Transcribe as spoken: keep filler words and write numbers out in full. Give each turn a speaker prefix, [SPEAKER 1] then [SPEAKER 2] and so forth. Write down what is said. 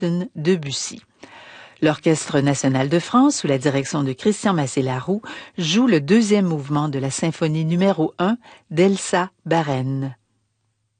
[SPEAKER 1] Debussy. L'Orchestre national de France, sous la direction de Christian Massé-Laroux, joue le deuxième mouvement de la symphonie numéro un d'Elsa Baren.